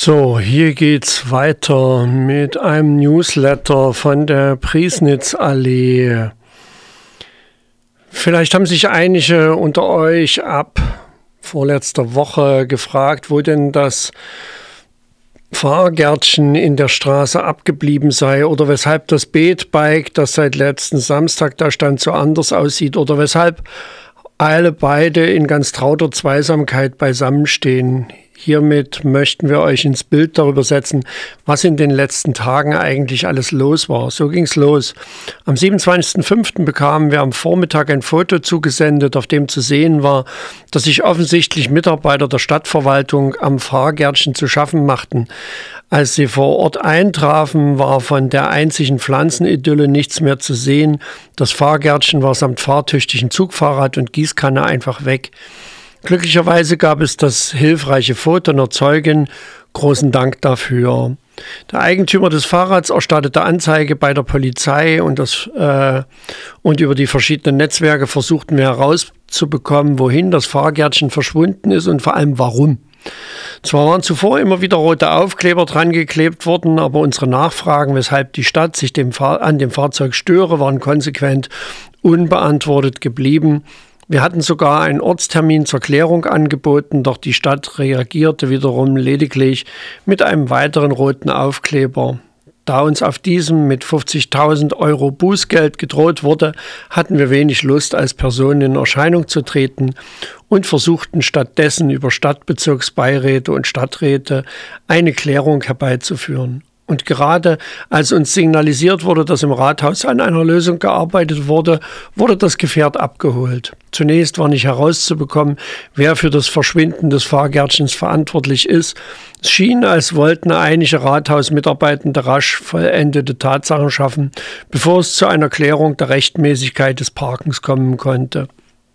So, hier geht's weiter mit einem Newsletter von der Priesnitzallee. Vielleicht haben sich einige unter euch ab vorletzter Woche gefragt, wo denn das Fahrgärtchen in der Straße abgeblieben sei oder weshalb das Betbike, das seit letzten Samstag da stand, so anders aussieht oder weshalb alle beide in ganz trauter Zweisamkeit beisammenstehen. Hiermit möchten wir euch ins Bild darüber setzen, was in den letzten Tagen eigentlich alles los war. So ging's los. Am 27.05. bekamen wir am Vormittag ein Foto zugesendet, auf dem zu sehen war, dass sich offensichtlich Mitarbeiter der Stadtverwaltung am Fahrgärtchen zu schaffen machten. Als sie vor Ort eintrafen, war von der einzigen Pflanzenidylle nichts mehr zu sehen. Das Fahrgärtchen war samt fahrtüchtigen Zugfahrrad und Gießkanne einfach weg. Glücklicherweise gab es das hilfreiche Foto einer Zeugin. Großen Dank dafür. Der Eigentümer des Fahrrads erstattete Anzeige bei der Polizei und über die verschiedenen Netzwerke versuchten wir herauszubekommen, wohin das Fahrgärtchen verschwunden ist und vor allem warum. Zwar waren zuvor immer wieder rote Aufkleber dran geklebt worden, aber unsere Nachfragen, weshalb die Stadt sich an dem Fahrzeug störe, waren konsequent unbeantwortet geblieben. Wir hatten sogar einen Ortstermin zur Klärung angeboten, doch die Stadt reagierte wiederum lediglich mit einem weiteren roten Aufkleber. Da uns auf diesem mit 50.000 Euro Bußgeld gedroht wurde, hatten wir wenig Lust, als Personen in Erscheinung zu treten und versuchten stattdessen über Stadtbezirksbeiräte und Stadträte eine Klärung herbeizuführen. Und gerade als uns signalisiert wurde, dass im Rathaus an einer Lösung gearbeitet wurde, wurde das Gefährt abgeholt. Zunächst war nicht herauszubekommen, wer für das Verschwinden des Fahrgärtchens verantwortlich ist. Es schien, als wollten einige Rathausmitarbeitende rasch vollendete Tatsachen schaffen, bevor es zu einer Klärung der Rechtmäßigkeit des Parkens kommen konnte.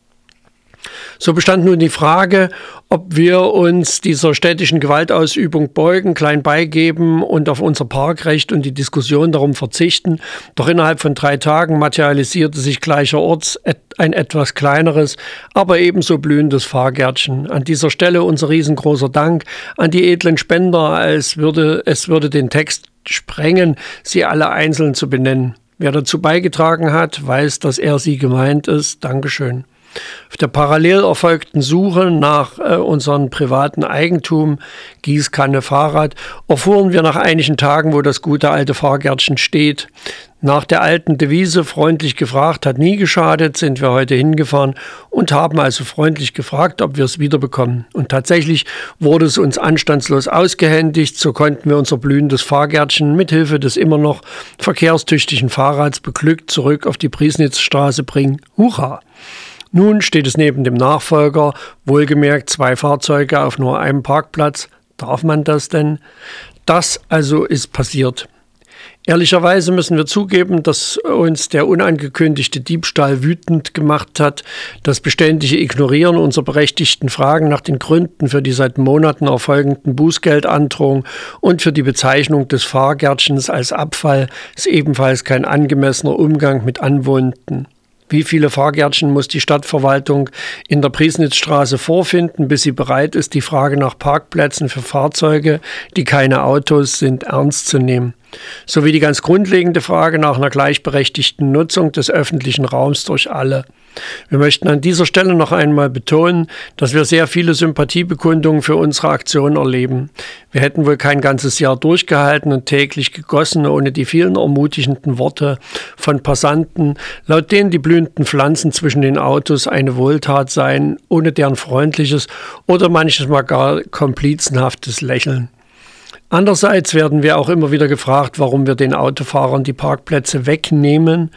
So bestand nun die Frage, ob wir uns dieser städtischen Gewaltausübung beugen, klein beigeben und auf unser Parkrecht und die Diskussion darum verzichten. Doch innerhalb von 3 Tagen materialisierte sich gleicherorts ein etwas kleineres, aber ebenso blühendes Fahrgärtchen. An dieser Stelle unser riesengroßer Dank an die edlen Spender, es würde den Text sprengen, sie alle einzeln zu benennen. Wer dazu beigetragen hat, weiß, dass sie gemeint ist. Dankeschön. Auf der parallel erfolgten Suche nach unserem privaten Eigentum, Gießkanne, Fahrrad, erfuhren wir nach einigen Tagen, wo das gute alte Fahrgärtchen steht. Nach der alten Devise, freundlich gefragt hat nie geschadet, sind wir heute hingefahren und haben also freundlich gefragt, ob wir es wiederbekommen. Und tatsächlich wurde es uns anstandslos ausgehändigt, so konnten wir unser blühendes Fahrgärtchen mithilfe des immer noch verkehrstüchtigen Fahrrads beglückt zurück auf die Priesnitzstraße bringen. Hurra! Nun steht es neben dem Nachfolger, wohlgemerkt 2 Fahrzeuge auf nur einem Parkplatz. Darf man das denn? Das also ist passiert. Ehrlicherweise müssen wir zugeben, dass uns der unangekündigte Diebstahl wütend gemacht hat. Das beständige Ignorieren unserer berechtigten Fragen nach den Gründen für die seit Monaten erfolgenden Bußgeldandrohung und für die Bezeichnung des Fahrgärtchens als Abfall ist ebenfalls kein angemessener Umgang mit Anwohnenden. Wie viele Fahrgärtchen muss die Stadtverwaltung in der Priesnitzstraße vorfinden, bis sie bereit ist, die Frage nach Parkplätzen für Fahrzeuge, die keine Autos sind, ernst zu nehmen? Sowie die ganz grundlegende Frage nach einer gleichberechtigten Nutzung des öffentlichen Raums durch alle. Wir möchten an dieser Stelle noch einmal betonen, dass wir sehr viele Sympathiebekundungen für unsere Aktion erleben. Wir hätten wohl kein ganzes Jahr durchgehalten und täglich gegossen, ohne die vielen ermutigenden Worte von Passanten, laut denen die blühenden Pflanzen zwischen den Autos eine Wohltat seien, ohne deren freundliches oder manchmal gar komplizenhaftes Lächeln. Andererseits werden wir auch immer wieder gefragt, warum wir den Autofahrern die Parkplätze wegnehmen,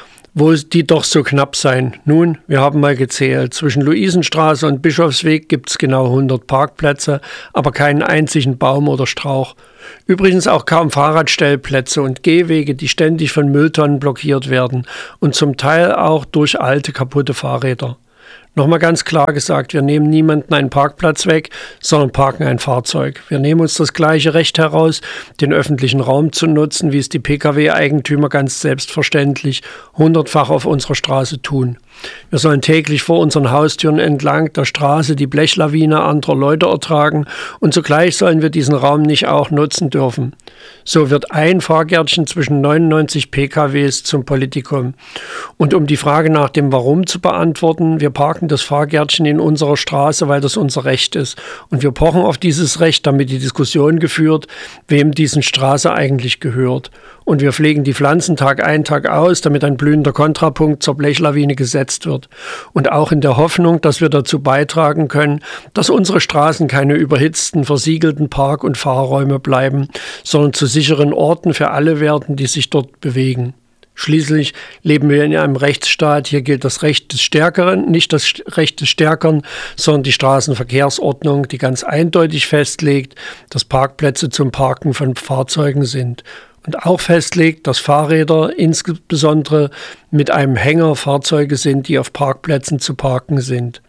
wo die doch so knapp seien. Nun, wir haben mal gezählt. Zwischen Luisenstraße und Bischofsweg gibt es genau 100 Parkplätze, aber keinen einzigen Baum oder Strauch. Übrigens auch kaum Fahrradstellplätze und Gehwege, die ständig von Mülltonnen blockiert werden und zum Teil auch durch alte, kaputte Fahrräder. Nochmal ganz klar gesagt, wir nehmen niemanden einen Parkplatz weg, sondern parken ein Fahrzeug. Wir nehmen uns das gleiche Recht heraus, den öffentlichen Raum zu nutzen, wie es die Pkw-Eigentümer ganz selbstverständlich hundertfach auf unserer Straße tun. Wir sollen täglich vor unseren Haustüren entlang der Straße die Blechlawine anderer Leute ertragen und zugleich sollen wir diesen Raum nicht auch nutzen dürfen. So wird ein Fahrgärtchen zwischen 99 PKWs zum Politikum. Und um die Frage nach dem Warum zu beantworten, wir parken das Fahrgärtchen in unserer Straße, weil das unser Recht ist. Und wir pochen auf dieses Recht, damit die Diskussion geführt, wem diese Straße eigentlich gehört. Und wir pflegen die Pflanzen Tag ein, Tag aus, damit ein blühender Kontrapunkt zur Blechlawine gesetzt wird. Und auch in der Hoffnung, dass wir dazu beitragen können, dass unsere Straßen keine überhitzten, versiegelten Park- und Fahrräume bleiben, sondern zu sicheren Orten für alle werden, die sich dort bewegen. Schließlich leben wir in einem Rechtsstaat. Hier gilt das Recht des Stärkeren, nicht das Recht des Stärkeren, sondern die Straßenverkehrsordnung, die ganz eindeutig festlegt, dass Parkplätze zum Parken von Fahrzeugen sind. Und auch festlegt, dass Fahrräder insbesondere mit einem Hänger Fahrzeuge sind, die auf Parkplätzen zu parken sind.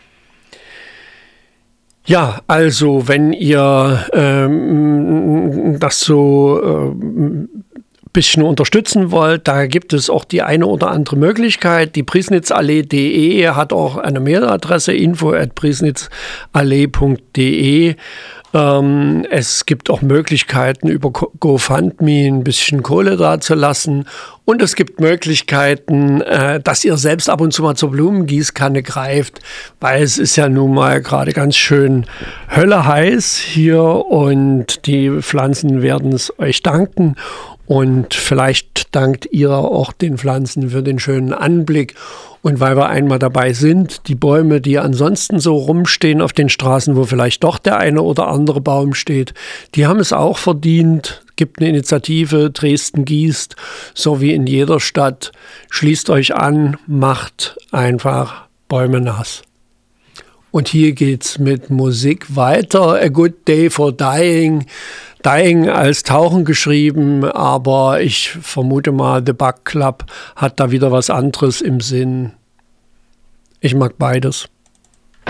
Ja, also wenn ihr das so bisschen unterstützen wollt, da gibt es auch die eine oder andere Möglichkeit. Die Priesnitzallee.de hat auch eine Mailadresse info@priesnitzallee.de. Es gibt auch Möglichkeiten, über GoFundMe ein bisschen Kohle dazulassen. Und es gibt Möglichkeiten, dass ihr selbst ab und zu mal zur Blumengießkanne greift, weil es ist ja nun mal gerade ganz schön Hölle heiß hier und die Pflanzen werden es euch danken. Und vielleicht dankt ihr auch den Pflanzen für den schönen Anblick. Und weil wir einmal dabei sind, die Bäume, die ansonsten so rumstehen auf den Straßen, wo vielleicht doch der eine oder andere Baum steht, die haben es auch verdient. Gibt eine Initiative, Dresden gießt, so wie in jeder Stadt. Schließt euch an, macht einfach Bäume nass. Und hier geht's mit Musik weiter. A Good Day for Dying. Dying als Tauchen geschrieben, aber ich vermute mal, The Bug Club hat da wieder was anderes im Sinn. Ich mag beides.